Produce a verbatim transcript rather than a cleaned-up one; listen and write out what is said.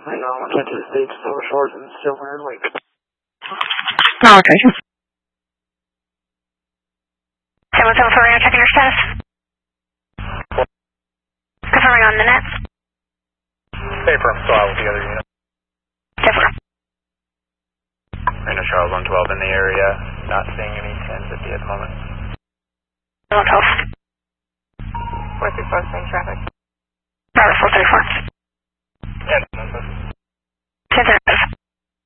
Right now, I'm into the States, Silver Shores, and Silver Lake. No, okay. seven seven four, you're checking your status. Confirming on the net. Paper, I'm still out with the other unit. Paper. Reno Charles one twelve in the area, not seeing any ten fifty at the moment. one twelve. four three four, same traffic. Bravo four three four. Yeah, no, no. ten